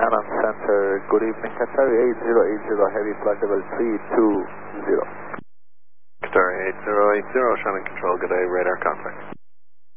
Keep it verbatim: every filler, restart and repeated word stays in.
Shannon Center, good evening, Qatar eight zero eight zero, heavy flight level three two zero. Qatar eight zero eight zero, Shannon Control, good day, radar contact.